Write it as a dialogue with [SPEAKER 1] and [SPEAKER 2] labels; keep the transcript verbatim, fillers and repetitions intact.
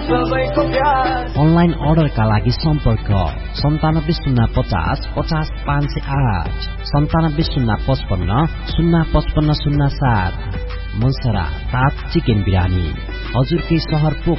[SPEAKER 1] Online अर्डरका लागि सम्पर्क सन्तानब्बे शून्य पचास पचास पाँच सय आठ सन्तानब्बे शून्य पचपन्न शून्य पचपन्न शून्य सात। मनसरा तात चिकन बिरानी हजुरकै सहर